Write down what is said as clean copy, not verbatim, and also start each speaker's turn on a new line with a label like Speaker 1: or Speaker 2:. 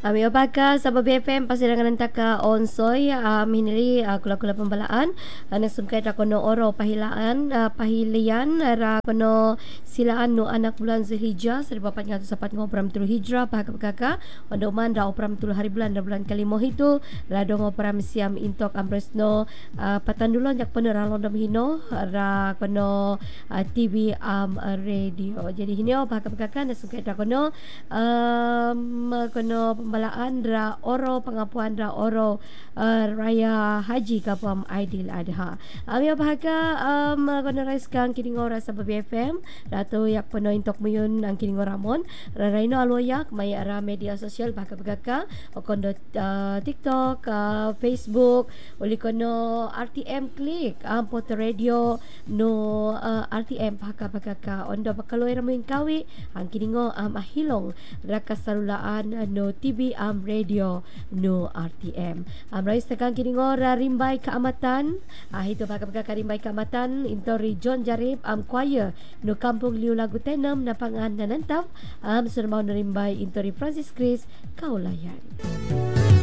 Speaker 1: Ami apakah sahabat BFM pasirangan taka onsoi hinili kula-kula pembalaan nasungkai ra kono oro pahilian ra kono silaan no anak bulan Zulhijjah 1443 Hijrah pakaka ondoman ra opram 10 hari bulan dan bulan kalimo itu ra dong opram siam intok ampresno patandulon yak pener londom hino ra kono TV radio. Jadi hinio pakaka nasungkai ra kono kono pembalaan ra oro pengapuan ra oro raya haji kapam Aidil Adha. Ami bahaga kono raiskang kini ngora sa BFM ratu yak peno intok muyun ang kini ngoramon raino aloyak may ara media sosial bahaga kondo TikTok, Facebook, uli kono RTM Click, Poto Radio no RTM bahaga ondo bakaloy ra mo kawi ang kini ngo ahilong raka salulaan no TV radio no RTM. Rais tekan kini ngora rimbay kaamatan. Ito baka rimbay kaamatan intori John Jarib choir no Kampung Liu Lagu Tenem na pangan nanantap surmaw no rimbay intori Francis Chris Kaulayan.